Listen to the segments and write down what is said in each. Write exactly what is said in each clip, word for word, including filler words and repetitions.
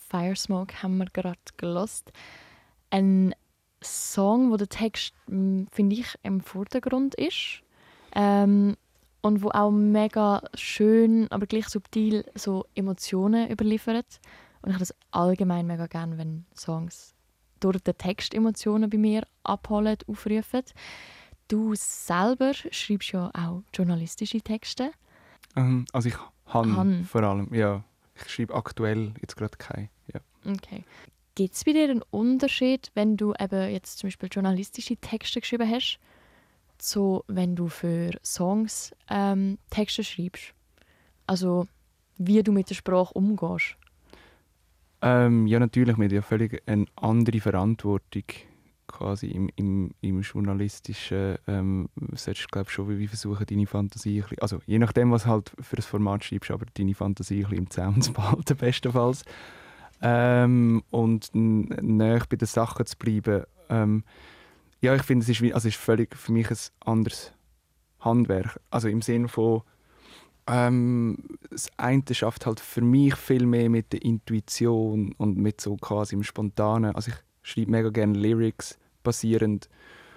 «Firesmoke» haben wir gerade gehört. Ein Song, wo der Text, finde ich, im Vordergrund ist. Ähm, und wo auch mega schön, aber gleich subtil so Emotionen überliefert. Und ich habe das allgemein mega gerne, wenn Songs durch den Text Emotionen bei mir abholen, aufrufen. Du selber schreibst ja auch journalistische Texte. Ähm, also ich habe Han. vor allem, ja. Ich schreibe aktuell jetzt gerade keine. Ja. Okay. Gibt es bei dir einen Unterschied, wenn du eben jetzt zum Beispiel journalistische Texte geschrieben hast, so wenn du für Songs ähm, Texte schreibst? Also wie du mit der Sprache umgehst? Ähm, ja, natürlich, wir haben ja völlig eine andere Verantwortung quasi im, im, im journalistischen. Ähm, solltest, glaube schon wie versuchen, deine Fantasie, ein bisschen, also je nachdem, was halt für das Format schreibst, aber deine Fantasie ein bisschen im Zaum zu behalten, bestenfalls. Ähm, und n- näher bei den Sachen zu bleiben. Ähm, ja, ich finde, es ist, wie, also es ist völlig für mich ein anderes Handwerk. Also im Sinne von, ähm, das eine schafft halt für mich viel mehr mit der Intuition und mit so quasi im Spontanen. Also ich schreibe mega gerne Lyrics basierend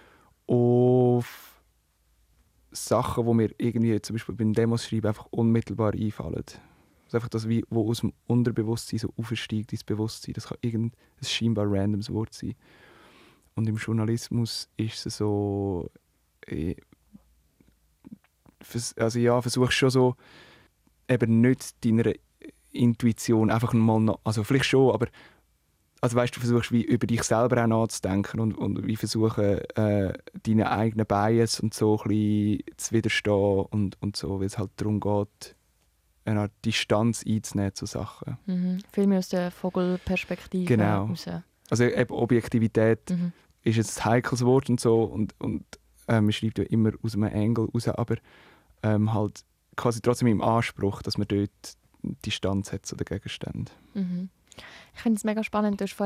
auf Sachen, die mir irgendwie zum Beispiel beim Demos schreiben einfach unmittelbar einfallen. Also einfach das, wie, wo aus dem Unterbewusstsein so aufsteigt ins Bewusstsein. Das kann irgendein scheinbar randomes Wort sein. Und im Journalismus ist es so, äh, vers- also ja, versuchst schon so eben nicht deiner Intuition einfach mal noch, also vielleicht schon, aber also weißt, du versuchst wie über dich selber auch nachzudenken und, und wie versuchen äh, deine eigenen Bias und so ein bisschen zu widerstehen und, und so, weil es halt darum geht, eine Art Distanz einzunehmen zu Sachen. Mhm. Viel mehr aus der Vogelperspektive Genau. raus. Also eben Objektivität Mhm. ist jetzt ein heikles Wort und so und, und äh, man schreibt ja immer aus einem Angle raus, aber ähm, halt quasi trotzdem im Anspruch, dass man dort Distanz hat zu den Gegenständen. Mhm. Ich finde es mega spannend. Du hast